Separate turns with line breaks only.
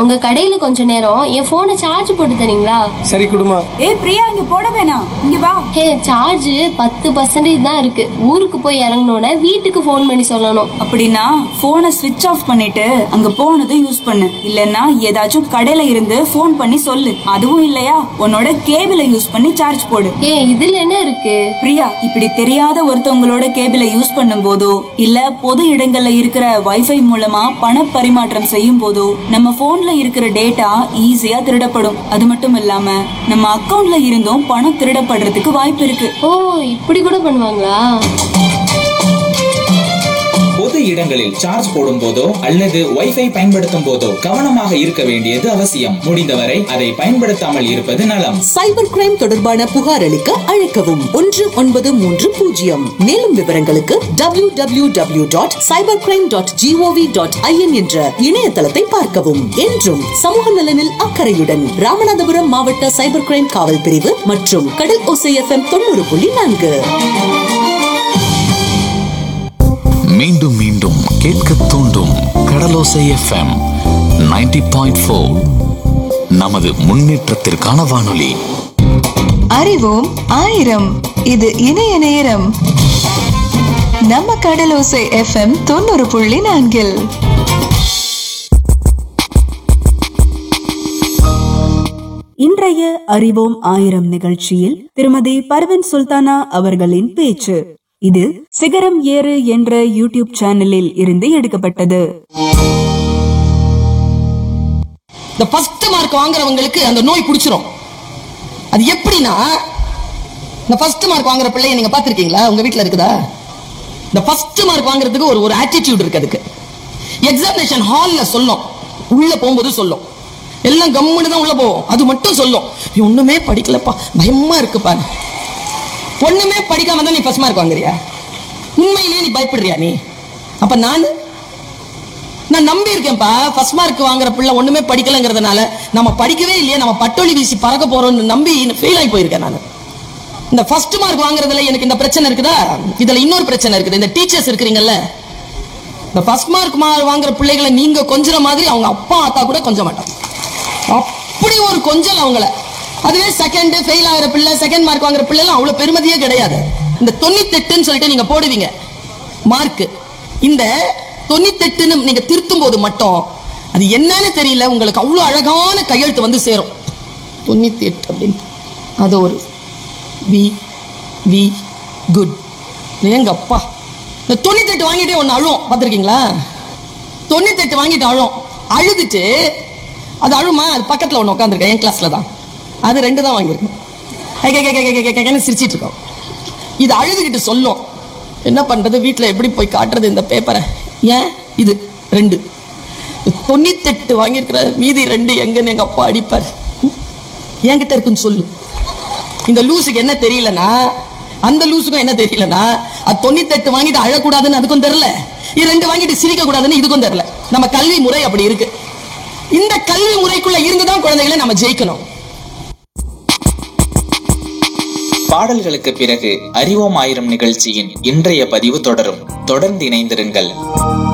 உங்க கடையில கொஞ்ச நேரம் என் போனை சார்ஜ் போட்டு தரீங்களா?
சரி குடுமா.
பிரியா, இங்க போட வேணாம், இங்க வா.
சார்ஜ் 10% தான் இருக்கு. ஊருக்கு போய் இறங்கினோட வீட்டுக்கு போன் பண்ணி சொல்லணும்.
அப்படின்னா போனை ஸ்விட்ச் ஆஃப் பண்ணிட்டு அங்க போனது யூஸ் பண்ணு. இல்லன்னா ஏதாச்சும் கடையில இருந்து போன் பண்ணி சொல்லு. அதுவும் இல்லையா உன்னோட கேபிளை யூஸ் பண்ணி சார்ஜ் போடு.
இதுல என்ன இருக்கு?
பிரியா, இப்படி தெரியாத ஒருத்தவங்களோட கேபிளை யூஸ் பண்ணும் போதோ இல்ல பொது இடங்கள்ல இருக்கிற வைஃபை மூலமா பண பரிமாற்றம் செய்யும் போதோ நம்ம போன்ல இருக்கிற டேட்டா ஈஸியா திருடப்படும். அது மட்டும் இல்லாம நம்ம அக்கவுண்ட்ல இருந்தும் பணம் திருடப்படுறதுக்கு வாய்ப்பு இருக்கு.
இப்படி கூட பண்ணுவாங்களா?
பொது இடங்களில் சார்ஜ் போடும் போதோ அல்லது வைஃபை பயன்படுத்தும் போதோ கவனமாக இருக்க வேண்டியது அவசியம். முடிந்தவரை அதை பயன்படுத்தாமல் இருப்பது நலம்.
சைபர் கிரைம் தொடர்பான புகார் அளிக்க அழைக்கவும் 1930. மேலும் விவரங்களுக்கு www.cybercrime.gov.in என்ற இணையதளத்தை பார்க்கவும். என்றும் சமூக நலனில் அக்கறையுடன் ராமநாதபுரம் மாவட்ட சைபர் கிரைம் காவல் பிரிவு மற்றும் கடல் ஓசை FM 90.4.
மீண்டும் மீண்டும் கேட்க தூண்டும் கடலோசை FM 90.4. நமது முன்னேற்றத்திற்கான வானொலி.
அறிவோம் ஆயிரம். இது இணைய நேரம். நம்ம கடலோசை FM 90.4.
இன்றைய அறிவோம் ஆயிரம் நிகழ்ச்சியில் திருமதி பர்வீன் சுல்தானா அவர்களின் பேச்சு. இது சிகரம் ஏறு என்ற யூடியூப் சேனலில் இருந்து எடுக்கப்பட்டது.
இந்த ஃபர்ஸ்ட் மார்க் வாங்குறவங்களுக்கு அந்த நோய் பிடிச்சிரும். அது எப்படின்னா, இந்த ஃபர்ஸ்ட் மார்க் வாங்குற பிள்ளைய நீங்க பாத்திருக்கீங்களா? உங்க வீட்டுல இருக்குதா? இந்த ஃபர்ஸ்ட் மார்க் வாங்குறதுக்கு ஒரு ஆட்டிடியூட் இருக்கு. அதுக்கு எக்ஸாமினேஷன் ஹால்ல சொல்லும், உள்ள போகும்போது சொல்லும், எல்லாம் கம்முன்னு தான் உள்ள போவோம். அது மட்டும் சொல்லும், ஒண்ணுமே படிக்கலப்பா, பயமா இருக்குப்பா. ஒண்ணுமே படிக்காம தான் நீ ஃபர்ஸ்ட் மார்க் வாங்குறியா? உண்மையிலேயே நீ பயப்படுறியா? நீ அப்ப நான் நம்பி இருக்கேன்ப்பா. ஃபர்ஸ்ட் மார்க் வாங்குற பிள்ளை ஒண்ணுமே படிக்கலங்கிறதுனால நம்ம படிக்கவே இல்லையே, நம்ம பட்டொலி வீசி பறக்க போறோம்னு நம்பி ஃபெயில் ஆகி போயிருக்கேன் நான். இந்த ஃபர்ஸ்ட் மார்க் வாங்குறதுல எனக்கு இந்த பிரச்சனை இருக்குதா? இதுல இன்னொரு பிரச்சனை இருக்குது. இந்த டீச்சர்ஸ் இருக்கிறீங்கல்ல, இந்த ஃபர்ஸ்ட் மார்க் வாங்குற பிள்ளைகளை நீங்க கொஞ்சற மாதிரி அவங்க அப்பா ஆத்தா கூட கொஞ்ச மாட்டாங்க. அப்படி ஒரு கொஞ்சல் அவங்கள. அதுவே செகண்ட் ஃபெயில் ஆகிற பிள்ளை, செகண்ட் மார்க் வாங்குற பிள்ளை எல்லாம் அவ்வளவு பெருமதியே கிடையாது. இந்த 98ன்னு சொல்லிட்டு நீங்க போடுவீங்க மார்க். இந்த 98ன்னு நீங்க திருத்தும் போது மட்டும் அது என்னன்னு தெரியல, உங்களுக்கு அவ்வளவு அழகான கையெழுத்து வந்து சேரும். 98 அப்படின்னு அது ஒரு வி குட். எங்க அப்பா இந்த 98 வாங்கிட்டே ஒன்னு அழும், பார்த்திருக்கீங்களா? 98 வாங்கிட்டு அழும். அழுதுட்டு அது அழுமா, அது பக்கத்துல ஒண்ணு உட்காந்துருக்கேன், என் கிளாஸ்ல தான். அது 2 தான் வாங்கியிருக்கோம். சிரிச்சிட்டு இருக்கோம். இது அழுதுகிட்டு சொல்லும், என்ன பண்றது, வீட்டுல எப்படி போய் காட்டுறது இந்த பேப்பரை? ஏன் இது 2 98 வாங்கியிருக்கிற மீதி 2 எங்கன்னு எங்க அப்பா அடிப்பார். என்கிட்ட இருக்குன்னு சொல்லு. இந்த லூசுக்கு என்ன தெரியலனா, அந்த லூசுக்கும் என்ன தெரியலனா, அது 98 வாங்கிட்டு அழக்கூடாதுன்னு அதுக்கும் தெரியல, இது 2 வாங்கிட்டு சிரிக்க கூடாதுன்னு இதுக்கும் தெரியல. நம்ம கல்வி முறை அப்படி இருக்கு. இந்த கல்வி முறைக்குள்ள இருந்துதான் குழந்தைகளை நம்ம ஜெயிக்கணும்.
பாடல்களுக்கு பிறகு அறிவோம் ஆயிரம் நிகழ்ச்சியின் இன்றைய பதிவு தொடரும். தொடர்ந்து இணைந்திருங்கள்.